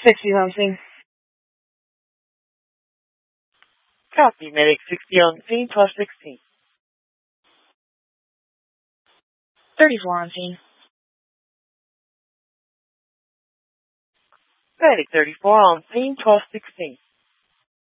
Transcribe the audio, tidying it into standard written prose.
60 on scene. Copy, medic 60 on scene, 1216. 34 on scene. Medic 34 on scene, 1216.